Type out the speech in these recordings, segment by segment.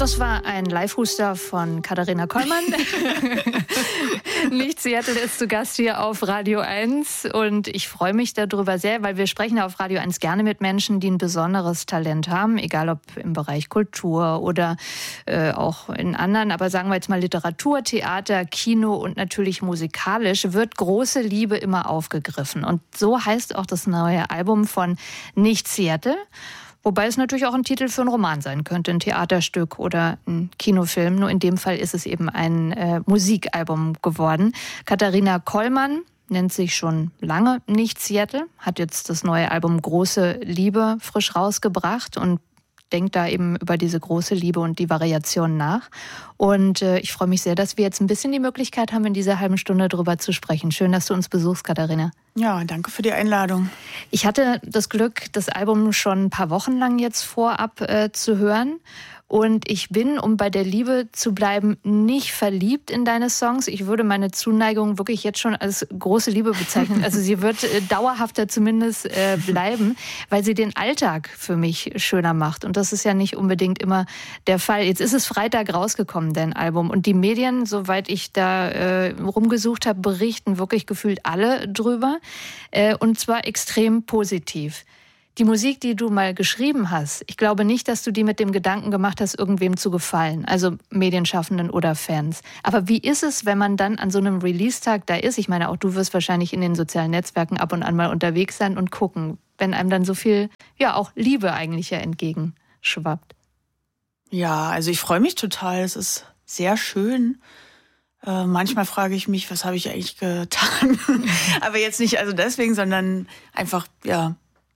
Das war ein Live-Huster von Katharina Kollmann. Nicht Seattle ist zu Gast hier auf Radio 1 und ich freue mich darüber sehr, weil wir sprechen auf Radio 1 gerne mit Menschen, die ein besonderes Talent haben, egal ob im Bereich Kultur oder auch in anderen, aber sagen wir jetzt mal Literatur, Theater, Kino und natürlich musikalisch wird große Liebe immer aufgegriffen. Und so heißt auch das neue Album von Nicht Seattle. Wobei es natürlich auch ein Titel für einen Roman sein könnte, ein Theaterstück oder ein Kinofilm. Nur in dem Fall ist es eben ein Musikalbum geworden. Katharina Kollmann nennt sich schon lange Nicht Seattle, hat jetzt das neue Album Große Liebe frisch rausgebracht und denkt da eben über diese große Liebe und die Variationen nach. Und ich freue mich sehr, dass wir jetzt ein bisschen die Möglichkeit haben, in dieser halben Stunde darüber zu sprechen. Schön, dass du uns besuchst, Katharina. Ja, danke für die Einladung. Ich hatte das Glück, das Album schon ein paar Wochen lang jetzt vorab zu hören. Und ich bin, um bei der Liebe zu bleiben, nicht verliebt in deine Songs. Ich würde meine Zuneigung wirklich jetzt schon als große Liebe bezeichnen. Also sie wird dauerhafter zumindest bleiben, weil sie den Alltag für mich schöner macht. Und das ist ja nicht unbedingt immer der Fall. Jetzt ist es Freitag rausgekommen, dein Album. Und die Medien, soweit ich da rumgesucht habe, berichten wirklich gefühlt alle drüber. Und zwar extrem positiv. Die Musik, die du mal geschrieben hast, ich glaube nicht, dass du die mit dem Gedanken gemacht hast, irgendwem zu gefallen, also Medienschaffenden oder Fans. Aber wie ist es, wenn man dann an so einem Release-Tag da ist? Ich meine, auch du wirst wahrscheinlich in den sozialen Netzwerken ab und an mal unterwegs sein und gucken, wenn einem dann so viel, ja, auch Liebe eigentlich ja entgegenschwappt. Ja, also ich freue mich total. Es ist sehr schön. Manchmal frage ich mich, was habe ich eigentlich getan? Aber jetzt nicht also deswegen, sondern einfach, ja,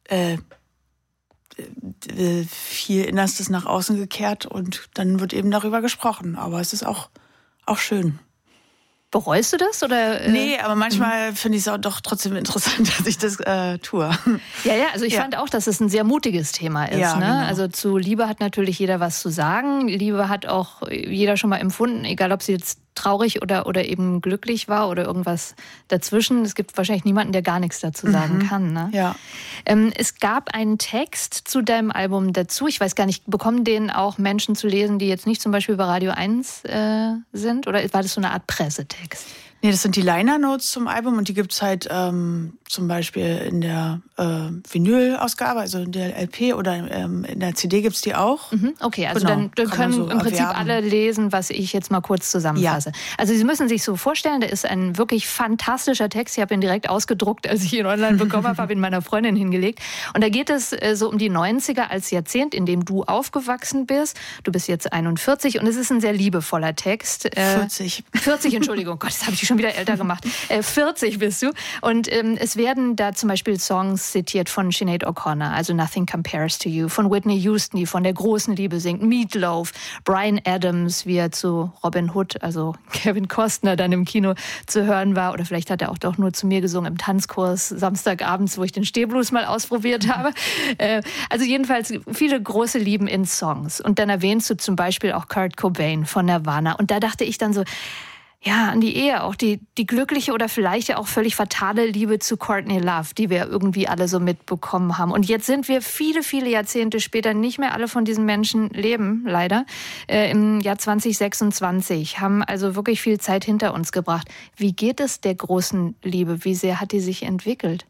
viel Innerstes nach außen gekehrt und dann wird eben darüber gesprochen. Aber es ist auch schön. Bereust du das? Oder, Nee, aber manchmal finde ich es auch doch trotzdem interessant, dass ich das tue. Ja, also ich fand auch, dass es ein sehr mutiges Thema ist. Ja, ne? genau. Also zu Liebe hat natürlich jeder was zu sagen. Liebe hat auch jeder schon mal empfunden, egal ob sie jetzt traurig oder eben glücklich war oder irgendwas dazwischen. Es gibt wahrscheinlich niemanden, der gar nichts dazu sagen kann. Ne? Ja. Es gab einen Text zu deinem Album dazu. Ich weiß gar nicht, bekommen den auch Menschen zu lesen, die jetzt nicht zum Beispiel bei Radio 1 sind? Oder war das so eine Art Pressetext? Nee, das sind die Liner-Notes zum Album und die gibt's halt zum Beispiel in der Vinyl-Ausgabe, also in der LP oder in der CD gibt's die auch. Okay, also Genau, dann können so im Prinzip erwerben. alle lesen, was ich jetzt mal kurz zusammenfasse. Ja. Also Sie müssen sich so vorstellen, da ist ein wirklich fantastischer Text. Ich habe ihn direkt ausgedruckt, als ich ihn online bekommen habe ihn meiner Freundin hingelegt. Und da geht es so um die 90er als Jahrzehnt, in dem du aufgewachsen bist. Du bist jetzt 41 und es ist ein sehr liebevoller Text. 40. 40, Entschuldigung, Gott, das habe ich schon wieder älter gemacht. 40 bist du. Und es werden da zum Beispiel Songs zitiert von Sinead O'Connor, also Nothing Compares to You, von Whitney Houston, die von der großen Liebe singt, Meatloaf, Bryan Adams, wie er zu Robin Hood, also Kevin Costner, dann im Kino zu hören war. Oder vielleicht hat er auch doch nur zu mir gesungen im Tanzkurs Samstagabends, wo ich den Stehblues mal ausprobiert habe. Also jedenfalls viele große Lieben in Songs. Und dann erwähnst du zum Beispiel auch Kurt Cobain von Nirvana. Und da dachte ich dann so, ja, an die Ehe auch, die glückliche oder vielleicht ja auch völlig fatale Liebe zu Courtney Love, die wir irgendwie alle so mitbekommen haben. Und jetzt sind wir viele, viele Jahrzehnte später, nicht mehr alle von diesen Menschen leben, leider, im Jahr 2026, haben also wirklich viel Zeit hinter uns gebracht. Wie geht es der großen Liebe? Wie sehr hat die sich entwickelt?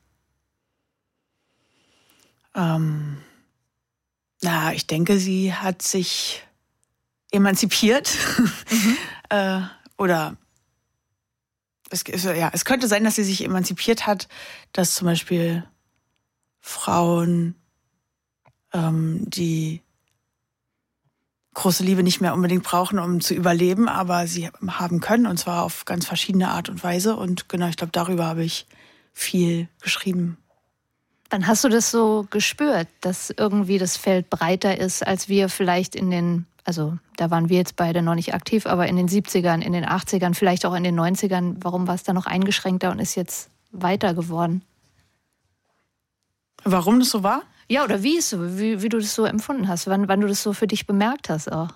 Ich denke, sie hat sich emanzipiert. Oder es könnte sein, dass sie sich emanzipiert hat, dass zum Beispiel Frauen die große Liebe nicht mehr unbedingt brauchen, um zu überleben, aber sie haben können, und zwar auf ganz verschiedene Art und Weise. Und genau, ich glaube, darüber habe ich viel geschrieben. Wann hast du das so gespürt, dass irgendwie das Feld breiter ist, als wir vielleicht also da waren wir jetzt beide noch nicht aktiv, aber in den 70ern, in den 80ern, vielleicht auch in den 90ern, warum war es da noch eingeschränkter und ist jetzt weiter geworden? Warum das so war? Ja, oder wie du das so empfunden hast, wann du das so für dich bemerkt hast auch.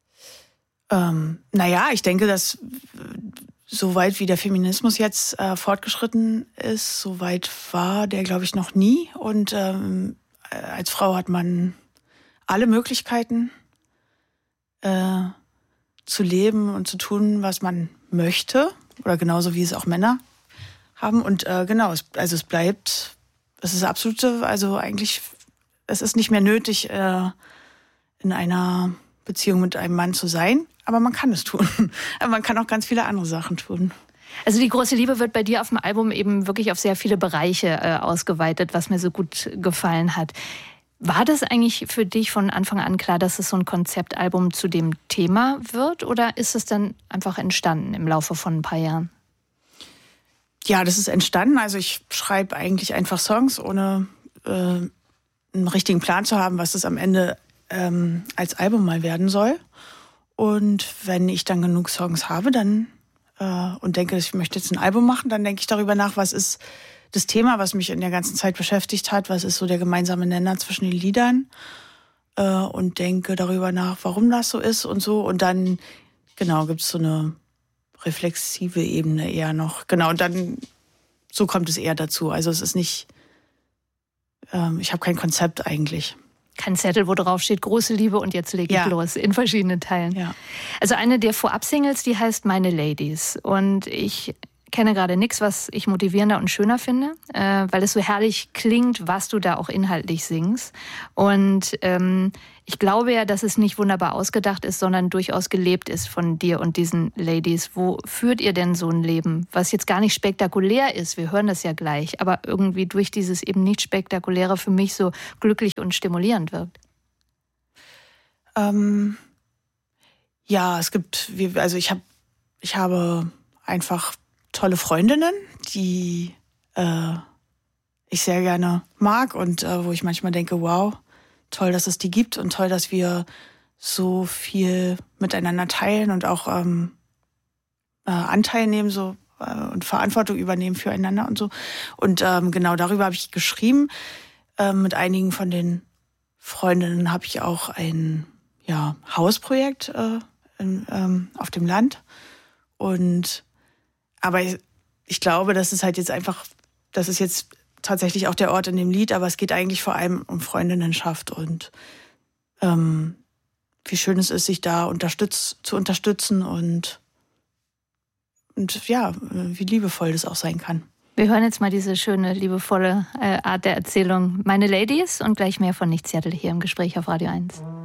Ich denke, dass so weit wie der Feminismus jetzt fortgeschritten ist, so weit war der, glaube ich, noch nie. Und als Frau hat man alle Möglichkeiten. zu leben und zu tun, was man möchte. Oder genauso wie es auch Männer haben. Und genau, es ist absolute, also eigentlich, es ist nicht mehr nötig, in einer Beziehung mit einem Mann zu sein, aber man kann es tun. Aber man kann auch ganz viele andere Sachen tun. Also die große Liebe wird bei dir auf dem Album eben wirklich auf sehr viele Bereiche ausgeweitet, was mir so gut gefallen hat. War das eigentlich für dich von Anfang an klar, dass es so ein Konzeptalbum zu dem Thema wird? Oder ist es dann einfach entstanden im Laufe von ein paar Jahren? Ja, das ist entstanden. Also ich schreibe eigentlich einfach Songs, ohne einen richtigen Plan zu haben, was das am Ende als Album mal werden soll. Und wenn ich dann genug Songs habe, dann und denke, ich möchte jetzt ein Album machen, dann denke ich darüber nach, was ist das Thema, was mich in der ganzen Zeit beschäftigt hat, was ist so der gemeinsame Nenner zwischen den Liedern und denke darüber nach, warum das so ist und so. Und dann, genau, gibt es so eine reflexive Ebene eher noch. Genau, und dann, so kommt es eher dazu. Also es ist nicht, ich habe kein Konzept eigentlich. Kein Zettel, wo drauf steht, große Liebe und jetzt lege ich los, in verschiedenen Teilen. Ja. Also eine der Vorab-Singles, die heißt Meine Ladies. Und ich kenne gerade nichts, was ich motivierender und schöner finde, weil es so herrlich klingt, was du da auch inhaltlich singst. Und ich glaube ja, dass es nicht wunderbar ausgedacht ist, sondern durchaus gelebt ist von dir und diesen Ladies. Wo führt ihr denn so ein Leben, was jetzt gar nicht spektakulär ist? Wir hören das ja gleich, aber irgendwie durch dieses eben nicht Spektakuläre für mich so glücklich und stimulierend wirkt. Ja, es gibt, also ich habe einfach tolle Freundinnen, die ich sehr gerne mag und wo ich manchmal denke, wow, toll, dass es die gibt und toll, dass wir so viel miteinander teilen und auch Anteil nehmen so und Verantwortung übernehmen füreinander und so. Und genau darüber habe ich geschrieben. Mit einigen von den Freundinnen habe ich auch ein Hausprojekt auf dem Land. Aber ich glaube, das ist halt jetzt einfach, das ist jetzt tatsächlich auch der Ort in dem Lied, aber es geht eigentlich vor allem um Freundinnenschaft und wie schön es ist, sich da zu unterstützen und ja, wie liebevoll das auch sein kann. Wir hören jetzt mal diese schöne, liebevolle Art der Erzählung. Meine Ladies und gleich mehr von Nichts Seattle hier im Gespräch auf Radio 1.